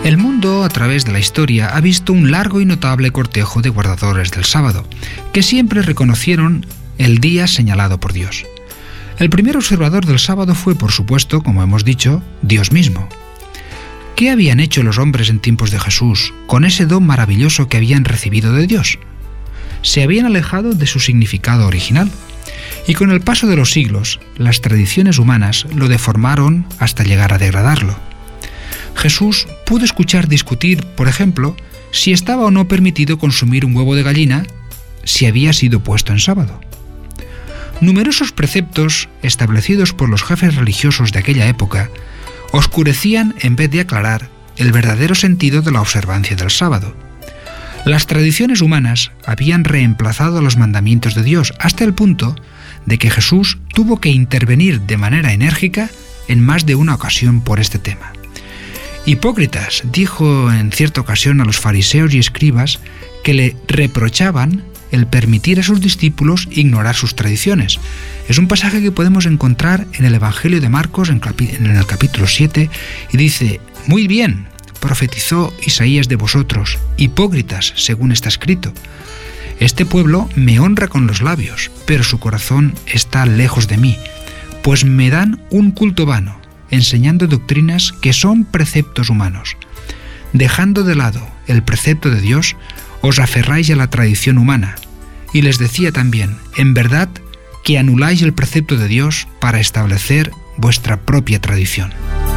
El mundo, a través de la historia, ha visto un largo y notable cortejo de guardadores del sábado, que siempre reconocieron el día señalado por Dios. El primer observador del sábado fue, por supuesto, como hemos dicho, Dios mismo. ¿Qué habían hecho los hombres en tiempos de Jesús con ese don maravilloso que habían recibido de Dios? Se habían alejado de su significado original, y con el paso de los siglos, las tradiciones humanas lo deformaron hasta llegar a degradarlo. Jesús pudo escuchar discutir, por ejemplo, si estaba o no permitido consumir un huevo de gallina si había sido puesto en sábado. Numerosos preceptos establecidos por los jefes religiosos de aquella época oscurecían en vez de aclarar el verdadero sentido de la observancia del sábado. Las tradiciones humanas habían reemplazado los mandamientos de Dios hasta el punto de que Jesús tuvo que intervenir de manera enérgica en más de una ocasión por este tema. Hipócritas, dijo en cierta ocasión a los fariseos y escribas que le reprochaban el permitir a sus discípulos ignorar sus tradiciones. Es un pasaje que podemos encontrar en el Evangelio de Marcos en el capítulo 7 y dice: «Muy bien, profetizó Isaías de vosotros, hipócritas, según está escrito. Este pueblo me honra con los labios, pero su corazón está lejos de mí, pues me dan un culto vano, enseñando doctrinas que son preceptos humanos. Dejando de lado el precepto de Dios, os aferráis a la tradición humana». Y les decía también: «En verdad que anuláis el precepto de Dios para establecer vuestra propia tradición».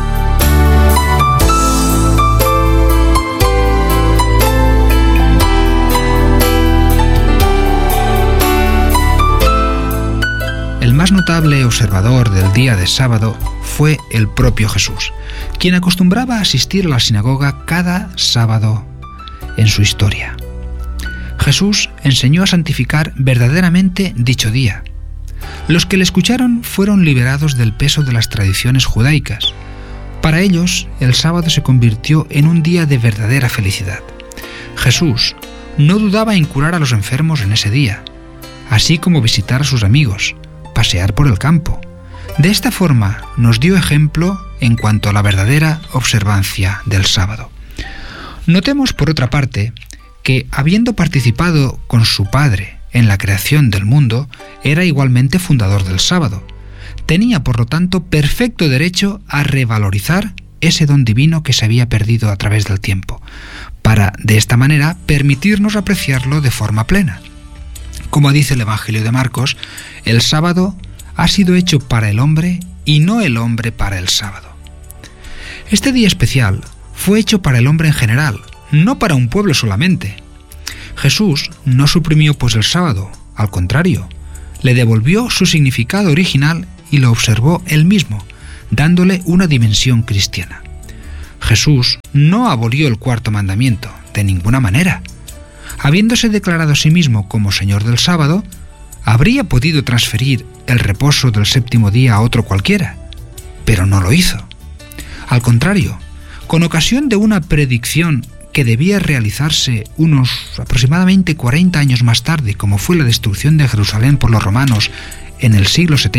El más notable observador del día de sábado fue el propio Jesús, quien acostumbraba a asistir a la sinagoga cada sábado en su historia. Jesús enseñó a santificar verdaderamente dicho día. Los que le escucharon fueron liberados del peso de las tradiciones judaicas. Para ellos, el sábado se convirtió en un día de verdadera felicidad. Jesús no dudaba en curar a los enfermos en ese día, así como visitar a sus amigos, pasear por el campo. De esta forma nos dio ejemplo en cuanto a la verdadera observancia del sábado. Notemos, por otra parte, que habiendo participado con su Padre en la creación del mundo, era igualmente fundador del sábado. Tenía, por lo tanto, perfecto derecho a revalorizar ese don divino que se había perdido a través del tiempo, para, de esta manera, permitirnos apreciarlo de forma plena. Como dice el Evangelio de Marcos, el sábado ha sido hecho para el hombre y no el hombre para el sábado. Este día especial fue hecho para el hombre en general, no para un pueblo solamente. Jesús no suprimió pues el sábado, al contrario, le devolvió su significado original y lo observó él mismo, dándole una dimensión cristiana. Jesús no abolió el cuarto mandamiento, de ninguna manera. Habiéndose declarado a sí mismo como Señor del sábado, habría podido transferir el reposo del séptimo día a otro cualquiera, pero no lo hizo. Al contrario, con ocasión de una predicción que debía realizarse unos aproximadamente 40 años más tarde, como fue la destrucción de Jerusalén por los romanos en el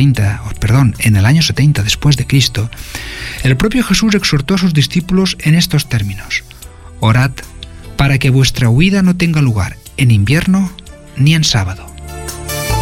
año 70 después de Cristo, el propio Jesús exhortó a sus discípulos en estos términos: «Orad para que vuestra huida no tenga lugar en invierno ni en sábado».